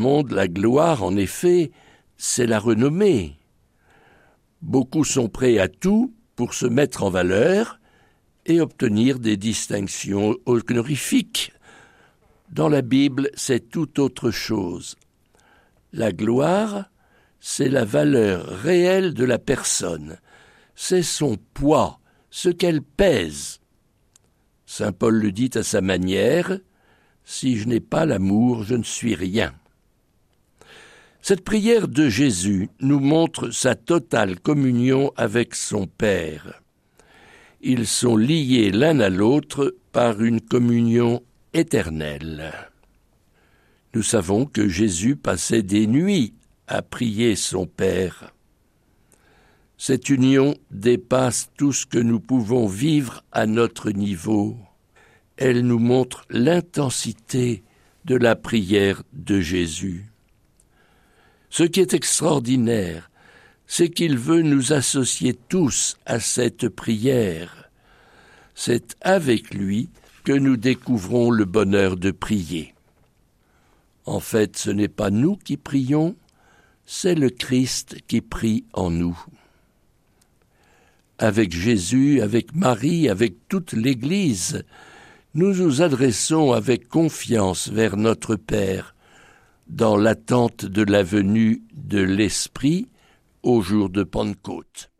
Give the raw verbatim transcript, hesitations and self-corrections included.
monde, la gloire, en effet, c'est la renommée. Beaucoup sont prêts à tout pour se mettre en valeur et obtenir des distinctions honorifiques. Dans la Bible, c'est tout autre chose. La gloire, c'est la valeur réelle de la personne. C'est son poids, ce qu'elle pèse. Saint Paul le dit à sa manière, « Si je n'ai pas l'amour, je ne suis rien ». Cette prière de Jésus nous montre sa totale communion avec son Père. Ils sont liés l'un à l'autre par une communion éternelle. Nous savons que Jésus passait des nuits à prier son Père. Cette union dépasse tout ce que nous pouvons vivre à notre niveau. Elle nous montre l'intensité de la prière de Jésus. Ce qui est extraordinaire, c'est qu'il veut nous associer tous à cette prière. C'est avec lui que nous découvrons le bonheur de prier. En fait, ce n'est pas nous qui prions, c'est le Christ qui prie en nous. Avec Jésus, avec Marie, avec toute l'Église, nous nous adressons avec confiance vers notre Père, dans l'attente de la venue de l'Esprit au jour de Pentecôte.